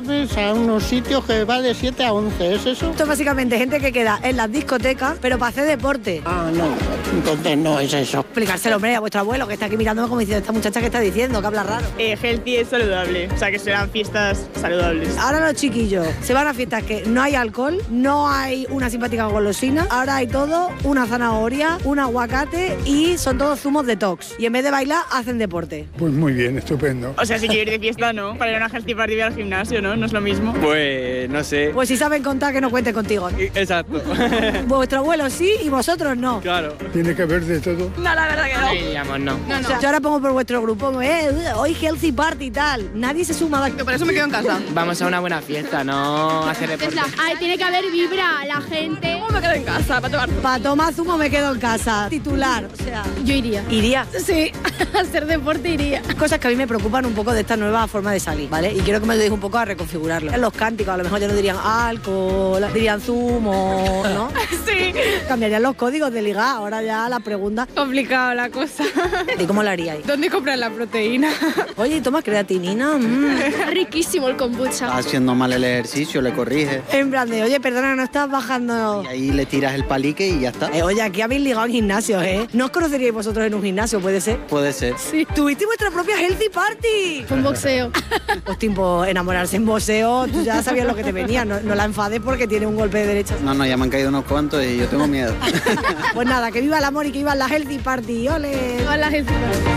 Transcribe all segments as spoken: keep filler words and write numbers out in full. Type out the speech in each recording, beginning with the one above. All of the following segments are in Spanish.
tardes a unos sitios que va de siete a once, ¿es eso? Esto es básicamente gente que queda en las discotecas, pero para hacer deporte. Ah, no, entonces no es eso. Explicárselo, hombre, a vuestro abuelo, que está aquí mirándome como diciendo, esta muchacha que está diciendo, que habla raro. Eh, healthy es saludable, o sea, que serán fiestas saludables. Ahora los chiquillos se van a fiestas que no hay alcohol, no hay una simpática golosina, ahora hay todo, una zanahoria, un aguacate y son todos zumos detox. Y en vez de bailar, hacen deporte. Pues muy bien, estupendo. O sea, si quiero ir de fiesta, no. Para ir a una healthy party ir al gimnasio, ¿no? No es lo mismo. Pues, no sé. Pues si saben contar, que no cuenten contigo, ¿no? Exacto. Vuestro abuelo sí y vosotros no. Claro. Tiene que haber de todo. No, la verdad que no. No iríamos, no. No, no. O sea, yo ahora pongo por vuestro grupo, eh, hoy healthy party y tal. Nadie se suma. Que por eso me quedo en casa. Vamos a una buena fiesta, no a hacer deporte. Ay, tiene que haber vibra, la gente. ¿Cómo me quedo en casa para tomar? Para tomar zumo me quedo en casa. Titular, o sea... Yo iría. ¿Iría? Sí, a hacer deporte iría. Cosas que a mí me preocupan un poco de esta nueva forma de salir, ¿vale? Y quiero que me ayudéis un poco a reconfigurarlo. En los cánticos a lo mejor ya no dirían alcohol, dirían zumo, ¿no? Sí. Cambiarían los códigos de ligar. Ahora ya la pregunta... Complicado la cosa. ¿Y cómo lo haríais? ¿Dónde compras la proteína? Oye, ¿tomas creatinina? Mm. Riquísimo el kombucha. Está haciendo mal el ejercicio, le corrige. En plan de, oye, perdona, no estás bajando... Y ahí le tiras el palique y ya está. Eh, oye, aquí habéis ligado en gimnasios, ¿eh? ¿No os conoceríais vosotros en un gimnasio, puede ser? Puede ser. Sí. ¿Tuvisteis vuestra propia healthy party? Fue un boxeo. Pues tiempo enamorarse en boxeo, tú ya sabías lo que te venía, no, no la enfades porque tiene un golpe de derecha. No, no, ya me han caído unos cuantos y yo tengo miedo. Pues nada, que viva el amor y que viva la healthy party, ¡ole! Hola, gente.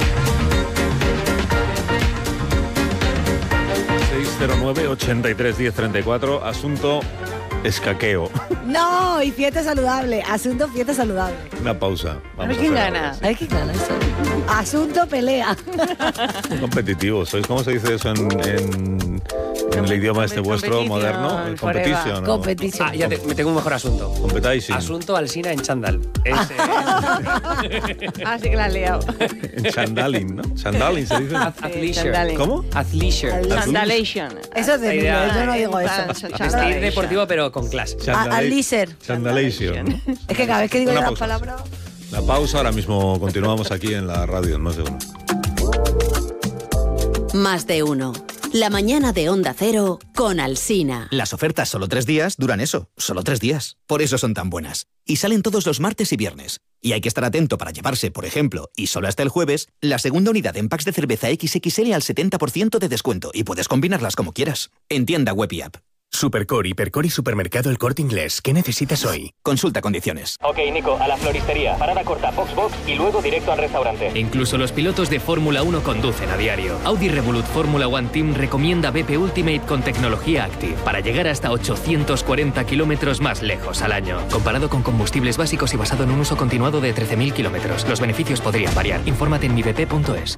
seis cero nueve, ochenta y tres, diez, treinta y cuatro, asunto escaqueo. No, y fiesta saludable, asunto fiesta saludable. Una pausa. A ver quién gana. A ver quién gana eso. Asunto pelea. Competitivo. ¿Sois cómo se dice eso en, en, en el idioma este vuestro moderno? El competition. ¿No? Competition. Ah, ya te, me tengo un mejor asunto. Competition. Asunto Alsina en chándal. Ese. Ah, sí que la has liado. En chandaling, ¿no? Chandaling se dice. Athleisure. ¿Cómo? Athleisure. Sandalation. Eso es de mí, yo no digo eso. Vestir deportivo pero con clase. A- Alícer. Chandalation, ¿no? Es que cada vez que digo Una las pausa. palabras... La pausa, ahora mismo continuamos aquí en la radio, en Más de Uno. Más de uno. La mañana de Onda Cero con Alsina. Las ofertas solo tres días duran eso, solo tres días. Por eso son tan buenas. Y salen todos los martes y viernes. Y hay que estar atento para llevarse, por ejemplo, y solo hasta el jueves, la segunda unidad en packs de cerveza equis equis ele al setenta por ciento de descuento. Y puedes combinarlas como quieras. En tienda web y app. Supercore, Hipercore y Supermercado El Corte Inglés. ¿Qué necesitas hoy? Consulta condiciones. Ok, Nico, a la floristería. Parada corta, box box y luego directo al restaurante. Incluso los pilotos de Fórmula uno conducen a diario. Audi Revolut Fórmula One Team recomienda B P Ultimate con tecnología Active para llegar hasta ochocientos cuarenta kilómetros más lejos al año. Comparado con combustibles básicos y basado en un uso continuado de trece mil kilómetros. Los beneficios podrían variar. Infórmate en mi b p punto es.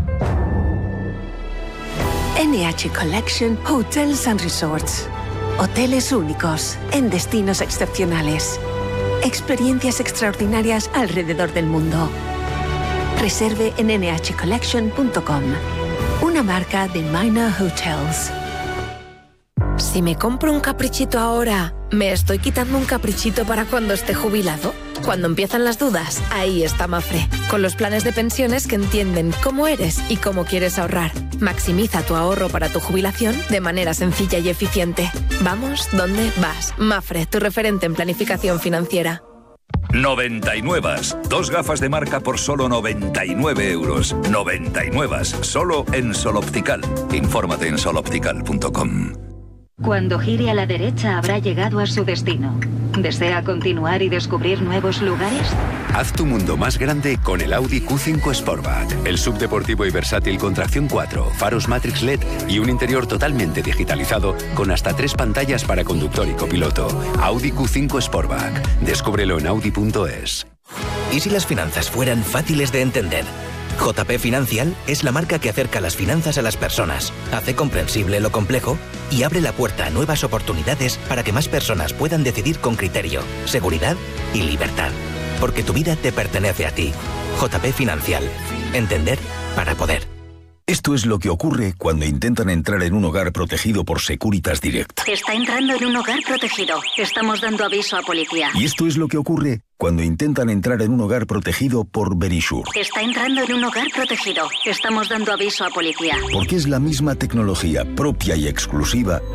N H Collection Hotels and Resorts. Hoteles únicos, en destinos excepcionales. Experiencias extraordinarias alrededor del mundo. Reserve en ene hache collection punto com. Una marca de Minor Hotels. Si me compro un caprichito ahora, ¿me estoy quitando un caprichito para cuando esté jubilado? Cuando empiezan las dudas, ahí está Mafre, con los planes de pensiones que entienden cómo eres y cómo quieres ahorrar. Maximiza tu ahorro para tu jubilación de manera sencilla y eficiente. Vamos, ¿dónde vas? Mafre, tu referente en planificación financiera. noventa y nueve. Dos gafas de marca por solo noventa y nueve euros. noventa y nueve. Solo en Sol Optical. Infórmate en sol optical punto com. Cuando gire a la derecha habrá llegado a su destino. ¿Desea continuar y descubrir nuevos lugares? Haz tu mundo más grande con el Audi Q cinco Sportback. El subdeportivo y versátil con tracción cuatro, faros Matrix L E D y un interior totalmente digitalizado con hasta tres pantallas para conductor y copiloto. Audi Q cinco Sportback. Descúbrelo en audi punto es. ¿Y si las finanzas fueran fáciles de entender? J P Financial es la marca que acerca las finanzas a las personas, hace comprensible lo complejo y abre la puerta a nuevas oportunidades para que más personas puedan decidir con criterio, seguridad y libertad. Porque tu vida te pertenece a ti. J P Financial. Entender para poder. Esto es lo que ocurre cuando intentan entrar en un hogar protegido por Securitas Direct. Está entrando en un hogar protegido. Estamos dando aviso a policía. Y esto es lo que ocurre cuando intentan entrar en un hogar protegido por Verisure. Está entrando en un hogar protegido. Estamos dando aviso a policía. Porque es la misma tecnología propia y exclusiva